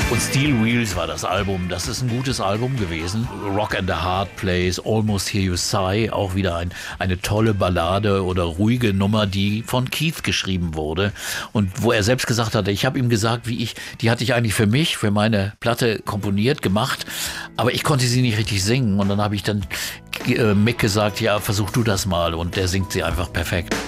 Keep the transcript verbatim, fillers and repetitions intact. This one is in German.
Und Steel Wheels war das Album. Das ist ein gutes Album gewesen. Rock and the Hard Place, Almost Hear You Sigh, auch wieder ein, eine tolle Ballade oder ruhige Nummer, die von Keith geschrieben wurde. Und wo er selbst gesagt hatte, ich habe ihm gesagt, wie ich, die hatte ich eigentlich für mich, für meine Platte komponiert, gemacht, aber ich konnte sie nicht richtig singen. Und dann habe ich dann äh, Mick gesagt, ja, versuch du das mal. Und der singt sie einfach perfekt.